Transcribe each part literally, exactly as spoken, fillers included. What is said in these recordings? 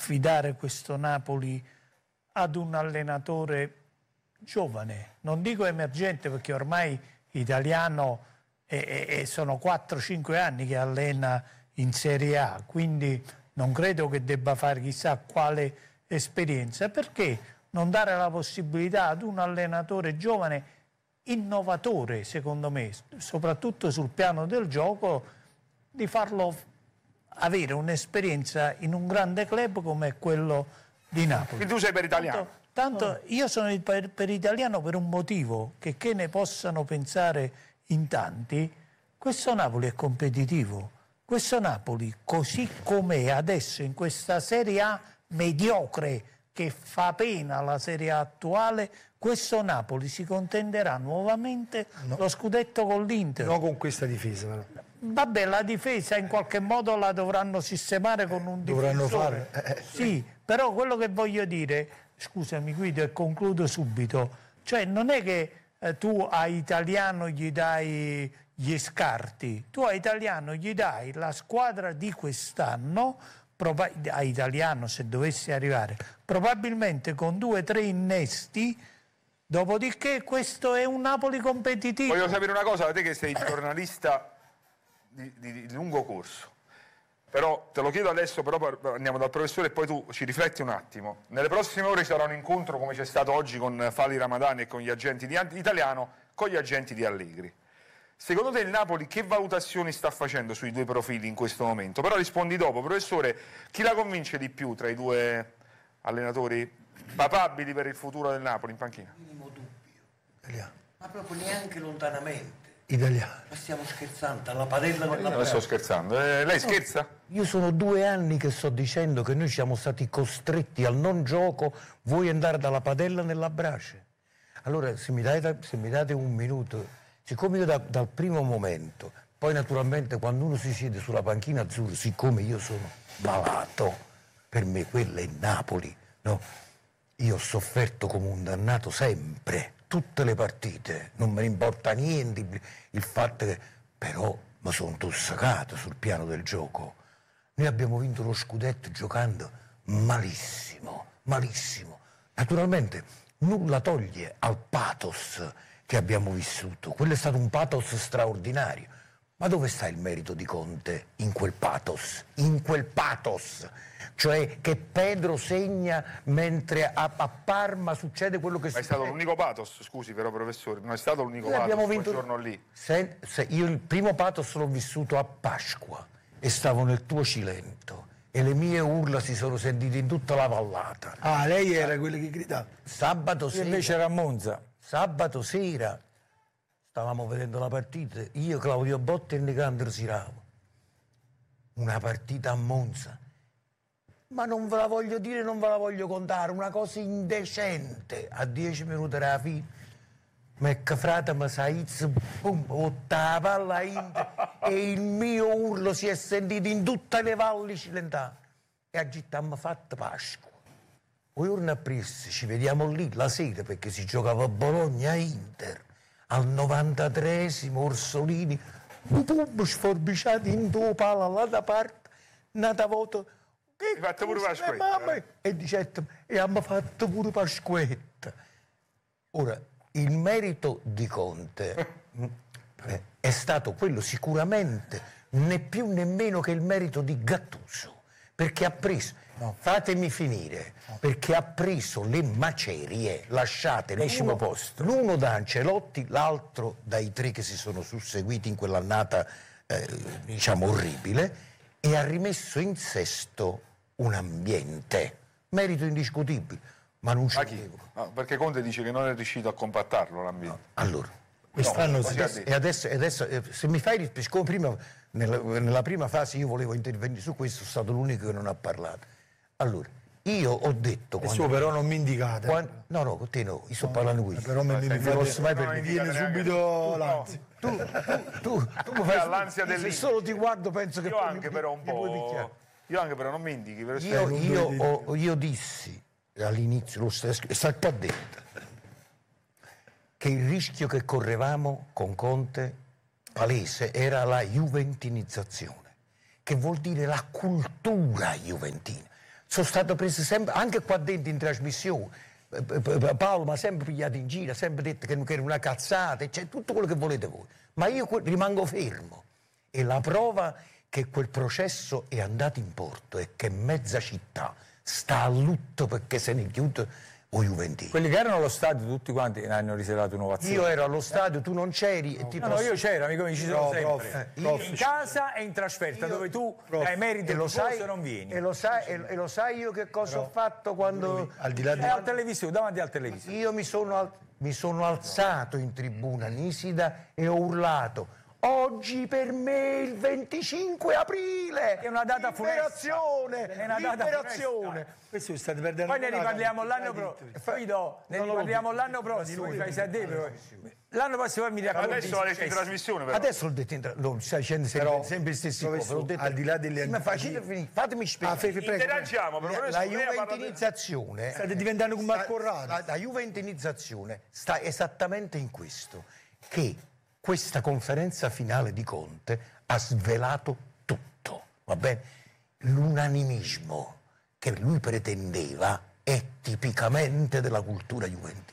affidare questo Napoli ad un allenatore giovane, non dico emergente perché ormai italiano è, è, sono quattro cinque anni che allena in Serie A, quindi non credo che debba fare chissà quale esperienza. Perché non dare la possibilità ad un allenatore giovane, innovatore secondo me, soprattutto sul piano del gioco, di farlo avere un'esperienza in un grande club come quello di Napoli? Quindi tu sei per italiano? Tanto, tanto io sono per, per italiano per un motivo, che, che ne possano pensare in tanti, questo Napoli è competitivo. Questo Napoli, così com'è adesso in questa Serie A mediocre, che fa pena alla Serie A attuale, questo Napoli si contenderà nuovamente no. lo scudetto con l'Inter. Non con questa difesa, però. Vabbè, la difesa in qualche modo la dovranno sistemare con un difensore. Dovranno fare. Eh. Sì, però quello che voglio dire, scusami Guido e concludo subito, cioè non è che eh, tu a Italiano gli dai gli scarti, tu a Italiano gli dai la squadra di quest'anno, a Italiano se dovessi arrivare, probabilmente con due o tre innesti, dopodiché questo è un Napoli competitivo. Voglio sapere una cosa, te che sei giornalista di, di, di lungo corso, però te lo chiedo adesso, però andiamo dal professore e poi tu ci rifletti un attimo. Nelle prossime ore sarà un incontro come c'è stato oggi con Fali Ramadani e con gli agenti di Italiano, con gli agenti di Allegri. Secondo te il Napoli che valutazioni sta facendo sui due profili in questo momento? Però rispondi dopo. Professore, chi la convince di più tra i due allenatori papabili per il futuro del Napoli in panchina? Minimo dubbio. Italiano. Ma proprio neanche lontanamente. Italiano. Ma stiamo scherzando, alla padella no, nella non sto scherzando. Eh, lei scherza? No, io sono due anni che sto dicendo che noi siamo stati costretti al non gioco, vuoi andare dalla padella nella brace. Allora, se mi date, se mi date un minuto... Siccome io da, dal primo momento, poi naturalmente quando uno si siede sulla panchina azzurra, siccome io sono malato, per me quello è Napoli, no? Io ho sofferto come un dannato sempre, tutte le partite, non me ne importa niente il fatto che... Però mi sono tossacato sul piano del gioco. Noi abbiamo vinto lo scudetto giocando malissimo, malissimo. Naturalmente nulla toglie al pathos che abbiamo vissuto. Quello è stato un pathos straordinario. Ma dove sta il merito di Conte in quel pathos? In quel pathos. Cioè che Pedro segna mentre a, a Parma succede quello che Ma succede. è stato l'unico pathos, scusi però professore, non è stato l'unico pathos abbiamo quel vinto... giorno lì. Se, se io il primo pathos l'ho vissuto a Pasqua e stavo nel tuo Cilento e le mie urla si sono sentite in tutta la vallata. Ah, lei era quello che gridava. Sabato sera. Invece era a Monza. Sabato sera stavamo vedendo la partita, io, Claudio Botti e Nicandro Siravo. Una partita a Monza. Ma non ve la voglio dire, non ve la voglio contare, una cosa indecente. A dieci minuti dalla fine, mecca frate, ma saizz, boom, otta la palla Inter e il mio urlo si è sentito in tutte le valli cilentane. E agittammo fatta Pasqua. Un giorno appresso ci vediamo lì la sera perché si giocava a Bologna-Inter. Al novantatreesimo Orsolini, un pubblico sforbiciato in due pala là da parte, nata volta. Hai fatto pure Pasquetta? Eh? E dicette, e abbiamo fatto pure Pasquetta. Ora, il merito di Conte eh, è stato quello sicuramente, né più né meno che il merito di Gattuso, perché ha preso... No. Fatemi finire, no. Perché ha preso le macerie lasciate Decimo l'uno, posto. l'uno da Ancelotti, l'altro dai tre che si sono susseguiti in quell'annata eh, diciamo orribile, e ha rimesso in sesto un ambiente, merito indiscutibile, ma non c'è. No, perché Conte dice che non è riuscito a compattarlo l'ambiente. No. Allora, quest'anno no, si adesso, e adesso, e adesso eh, se mi fai rispondere, siccome prima nella, nella prima fase io volevo intervenire su questo, sono stato l'unico che non ha parlato. Allora, io ho detto... Quando, però non mi indicate. Quando, no, no, con te no, io sto no, parlando qui. Però mi, mi, mi posso mai no, per... viene subito l'ansia. Tu, tu, tu, tu mi fai l'ansia del se solo ti guardo penso che... Io anche mi, però un po'... Io anche però non mi indichi. Per io, io, ho, io dissi all'inizio, lo sta, sta qua dentro, che il rischio che correvamo con Conte palese era la juventinizzazione, che vuol dire la cultura juventina. sono stato preso sempre, anche qua dentro in trasmissione. Paolo mi ha sempre pigliato in giro, ha sempre detto che era una cazzata, cioè tutto quello che volete voi. Ma io rimango fermo. E la prova che quel processo è andato in porto e che mezza città sta a lutto perché se ne è chiuso o Juventini. Quelli che erano allo stadio tutti quanti hanno riservato un'ovazione. Io ero allo stadio, tu non c'eri. No, e ti no, posso... no, io c'ero, amico mio, ci sono No, sempre. prof, Eh, prof, in casa e in trasferta, io, dove tu prof, hai merito e lo il sai, se non vieni. E lo sai, e, e lo sai io che cosa Però, ho fatto quando... Lui, al di là di... È al televisore, davanti al televisore. Io mi sono, al... mi sono alzato in tribuna Nisida e ho urlato: oggi per me il venticinque aprile è una data liberazione, funesta. È una data liberazione. Questo state perdendo. Poi ne riparliamo l'anno prossimo. Ne riparliamo l'anno prossimo. L'anno prossimo mi racconti. Adesso l'ha detto in trasmissione però. Adesso l'ho detto in trasmissione, non stai dicendo sempre, Però, sempre le stesse cose. L'ho detto, al di là delle sì, ma facete finire, fatemi spiegare. Ah, prego, Interagiamo, La, però la juventinizzazione state diventando come Marco Corrado. La, la juventinizzazione sta esattamente in questo, che questa conferenza finale di Conte ha svelato tutto, va bene? L'unanimismo che lui pretendeva è tipicamente della cultura juventina.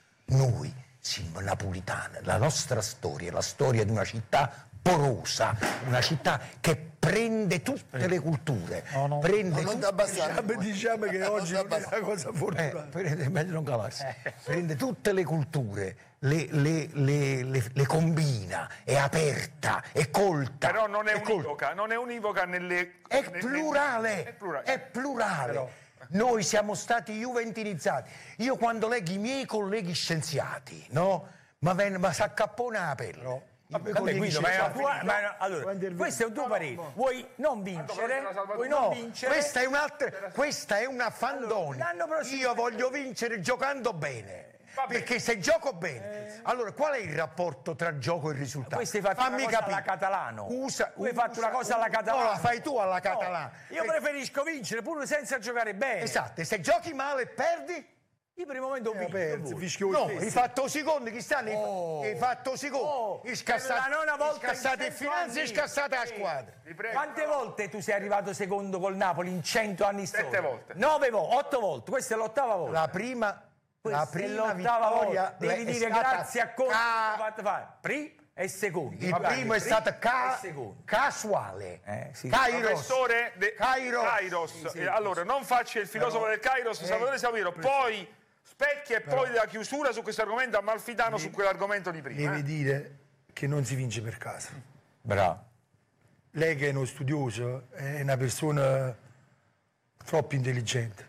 Noi siamo napolitani, la nostra storia è la storia di una città porosa, una città che prende tutte le culture, no, no. prende non tutte- abbastanza. Diciamo, diciamo che oggi non è una cosa eh, fortunata. prende, meglio non calarsi. Prende tutte le culture, le, le- le- le- le combina, è aperta, è colta. Però non è colta. univoca, non è univoca nelle... È nelle- plurale, È plurale. è plurale. Però- Noi siamo stati juventinizzati. Io quando leggo i miei colleghi scienziati, no? Ma, ven- ma si accappona la pelle. Vabbè, Colleghi Guido, ma è scienziati. una tua- ma è una- allora, questo è un tuo parere. Vuoi non vincere? Vuoi non No, vincere? questa è un'altra, questa è una fandonia. l'anno prossimo- Io voglio vincere giocando bene. Perché se gioco bene, allora qual è il rapporto tra gioco e risultato? Questo hai fatto Fammi una cosa capire. alla Catalano. Usa, Tu hai fatto una cosa alla Catalano. No, la fai tu alla No, Catalano. io preferisco vincere pur senza giocare bene. Esatto, e se giochi male e perdi? Io per il momento ho vinto. perso, voi. fischio no, hai fatto secondo, chi sta? Oh. Hai fatto secondo. Oh, Hai scassato, per la nona volta hai scassato in in cento finanza e hai anni. scassato la Sì. squadra. Vi prego. Quante volte tu sei arrivato secondo col Napoli in cento anni Sette storia? volte. Nove volte, otto volte. Questa è l'ottava volta. La prima, la Questa è prima l'ottava vittoria volta. Devi è dire stata grazie a Conte. ca- che ha fatto fare. Pri e secondo. Il Va bene, primo è pri stato ca- e secondo. casuale. Eh, sì. Kairos. Professore de Kairos. Kairos. Sì, sì, Eh, allora, non faccia il filosofo del Kairos, Salvatore Saviro, poi Specchia e poi la chiusura su questo argomento, Amalfitano su quell'argomento di prima. Deve eh. dire che non si vince per caso. Bravo. Lei che è uno studioso è una persona troppo intelligente.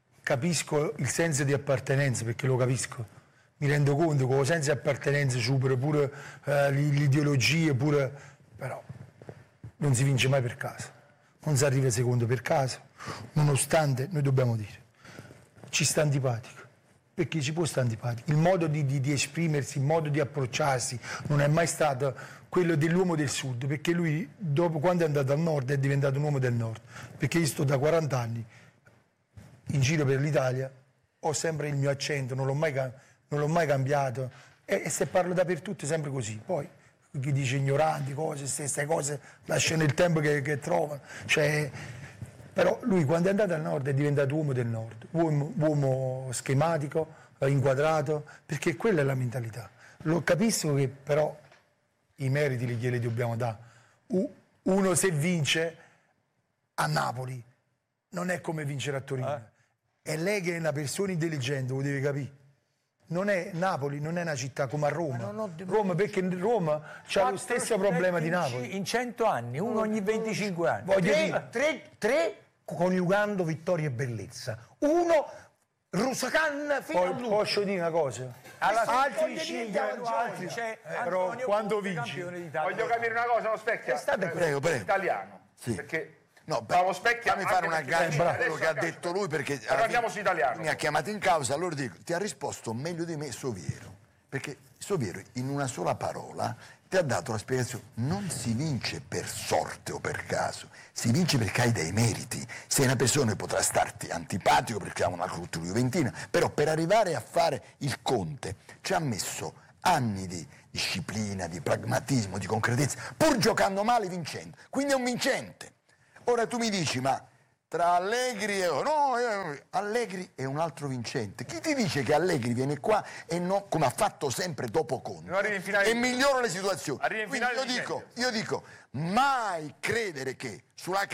Capisco il senso di appartenenza, perché lo capisco. Mi rendo conto che il senso di appartenenza supera pure eh, l'ideologia, pure... però non si vince mai per caso. Non si arriva secondo per caso, nonostante, noi dobbiamo dire, ci sta antipatico. Perché ci può stare antipatico. Il modo di, di- di esprimersi, il modo di approcciarsi non è mai stato quello dell'uomo del sud, perché lui, dopo, quando è andato al nord, è diventato un uomo del nord. Perché io sto da quaranta anni in giro per l'Italia, ho sempre il mio accento, non l'ho mai, cam- non l'ho mai cambiato, e, e se parlo dappertutto è sempre così. Poi chi dice ignoranti, cose, queste cose lasciano il tempo che, che trovano. Cioè, però lui quando è andato al nord è diventato uomo del nord, uomo, uomo schematico, eh, inquadrato, perché quella è la mentalità. Lo capisco che però i meriti li glieli dobbiamo dare. U- Uno se vince a Napoli non è come vincere a Torino. È lei che è una persona intelligente, lo deve capire. Non è, Napoli non è una città come a Roma. Roma, perché Roma ha lo stesso problema di Napoli. In cento anni, uno ogni venticinque anni. Voglio Tre- dire, tre, tre coniugando vittoria e bellezza. Uno, Rusacan fino Poi all'ultimo. posso dire una cosa? Alla altri fine cinque, altri C'è però Antonio quando Conte, vinci? campione d'Italia. Voglio capire una cosa, lo Specchia. state- Eh, Prego, prego. Italiano. Sì. Perché No, Paolo Specchia fammi anche fare un perché- aggancio a adesso quello che ha aggancio. detto lui, perché Però alla andiamo fine su italiano. mi ha chiamato in causa, allora dico, ti ha risposto meglio di me Soviero, perché Soviero in una sola parola ti ha dato la spiegazione: non si vince per sorte o per caso, si vince perché hai dei meriti. Sei una persona che potrà starti antipatico perché ha una cultura juventina, però per arrivare a fare il Conte ci ha messo anni di disciplina, di pragmatismo, di concretezza, pur giocando male vincendo, quindi è un vincente. Ora tu mi dici, ma tra Allegri e... No, eh, Allegri è un altro vincente. Chi ti dice che Allegri viene qua e non, come ha fatto sempre dopo Conte, Non arrivi in finale e di- migliora le situazioni? Arrivi in Quindi finale io di dico, Champions. io dico, mai credere che sulla